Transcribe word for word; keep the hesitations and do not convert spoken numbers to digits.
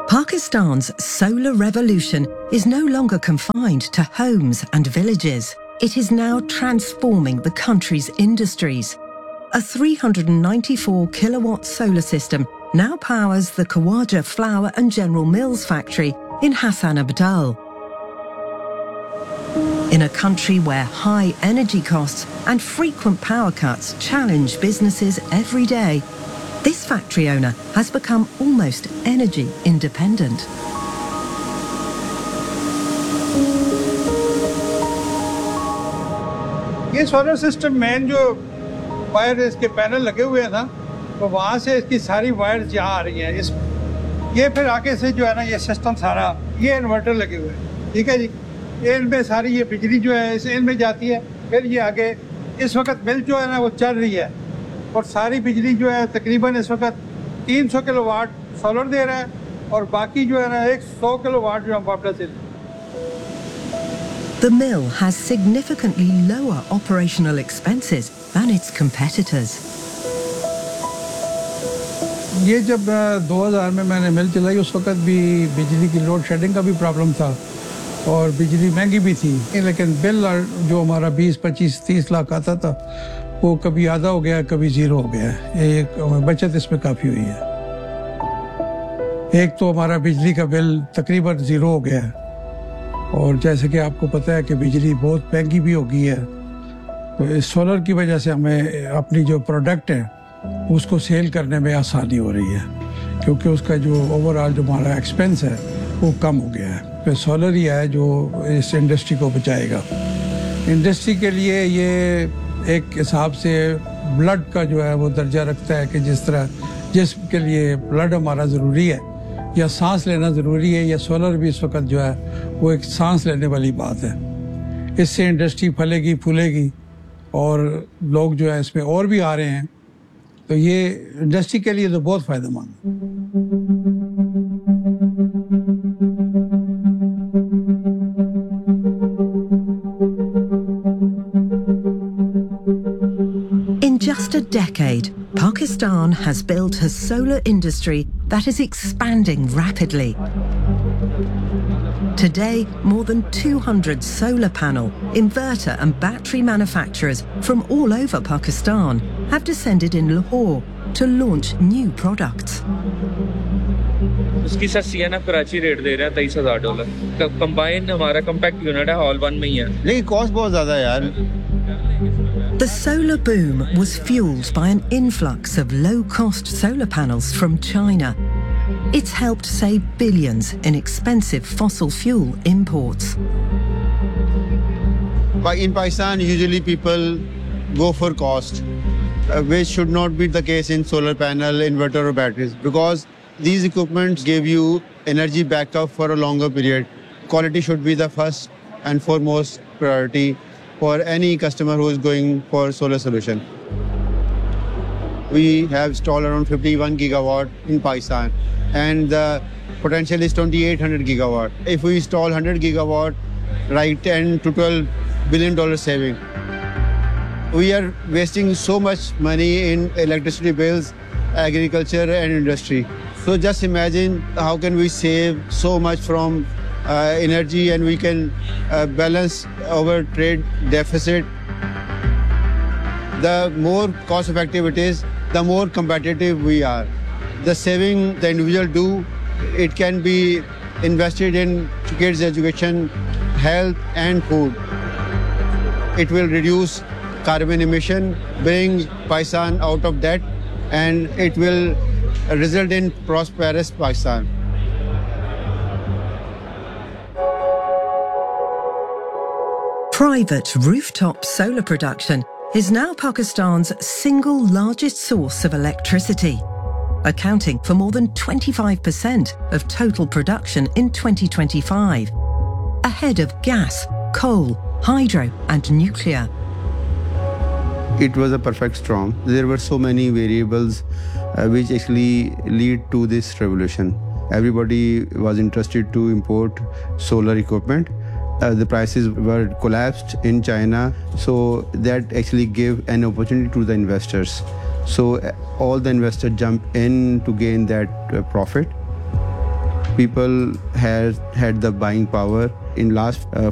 Pakistan's solar revolution is no longer confined to homes and villages. It is now transforming the country's industries. A three hundred ninety-four kilowatt solar system now powers the Khawaja Flour and General Mills factory in Hassan Abdal. In a country where high energy costs and frequent power cuts challenge businesses every day, this factory owner has become almost energy independent. ये solar system main जो wire इसके panel लगे हुए हैं ना, तो वहाँ से इसकी सारी वायर्स यहाँ आ रही हैं. इस ये फिर आगे से जो है ना ये सिस्टम सारा ये इन्वर्टर लगे हुए हैं, ठीक है जी. ये इनमें सारी ये बिजली जो है इस इनमें जाती है. फिर ये आगे इस वक्त मिल जो है ना वो चल रही है और सारी बिजली जो है तकरीबन इस वक्त तीन सौ किलोवाट सोलर दे रहा है और बाकी जो है ना एक सौ किलोवाट जो हम वापस दे रहे हैं. The mill has significantly lower operational expenses than its competitors. ये जब दो हज़ार में मैंने मिल चलाई उस वक्त भी बिजली की लोड शेडिंग का भी प्रॉब्लम था और बिजली महंगी भी थी, लेकिन बिल जो हमारा बीस पच्चीस तीस लाख आता था वो कभी आधा हो गया कभी जीरो हो गया. एक बचत इसमें काफ़ी हुई है. एक तो हमारा बिजली का बिल तकरीबन ज़ीरो हो गया है और जैसे कि आपको पता है कि बिजली बहुत महंगी भी हो गई है, तो इस सोलर की वजह से हमें अपनी जो प्रोडक्ट है उसको सेल करने में आसानी हो रही है क्योंकि उसका जो ओवरऑल जो हमारा एक्सपेंस है वो कम हो गया है. तो सोलर ही है जो इस इंडस्ट्री को बचाएगा. इंडस्ट्री के लिए ये एक हिसाब से ब्लड का जो है वो दर्जा रखता है कि जिस तरह जिसके लिए ब्लड हमारा ज़रूरी है या सांस लेना ज़रूरी है, या सोलर भी इस वक्त जो है वो एक सांस लेने वाली बात है. इससे इंडस्ट्री फलेगी फूलेगी और लोग जो है इसमें और भी आ रहे हैं, तो ये इंडस्ट्री के लिए तो बहुत फ़ायदेमंद है. In just a decade, Pakistan has built a solar industry that is expanding rapidly. Today, more than two hundred solar panel, inverter and battery manufacturers from all over Pakistan have descended in Lahore to launch new products. उसकी sir C N F Karachi rate दे रहे हैं तेईस हजार dollar. Combine हमारा compact unit है, all one में ही है, लेकिन कॉस्ट बहुत ज़्यादा है यार. The solar boom was fueled by an influx of low-cost solar panels from China. It's helped save billions in expensive fossil fuel imports. In Pakistan, usually people go for cost, uh, which should not be the case in solar panel, inverter or batteries, because these equipments give you energy backup for a longer period. Quality should be the first and foremost priority for any customer who is going for solar solution. We have installed around fifty-one gigawatt in Pakistan and the potential is twenty-eight hundred gigawatt. If we install one hundred gigawatt, right, ten to twelve billion dollar saving. We are wasting so much money in electricity bills, agriculture and industry. So just imagine how can we save so much from Uh, energy and we can uh, balance our trade deficit. The more cost effective it is, the more competitive we are. The saving the individual do, it can be invested in kids' education, health and food. It will reduce carbon emission, bring Pakistan out of debt, and it will result in prosperous Pakistan. Private rooftop solar production is now Pakistan's single largest source of electricity, accounting for more than twenty-five percent of total production in twenty twenty-five, ahead of gas, coal, hydro and nuclear. It was a perfect storm. There were so many variables uh, which actually lead to this revolution. Everybody was interested to import solar equipment. Uh, the prices were collapsed in China, so that actually gave an opportunity to the investors. So uh, all the investors jumped in to gain that uh, profit. People had had the buying power. In last uh,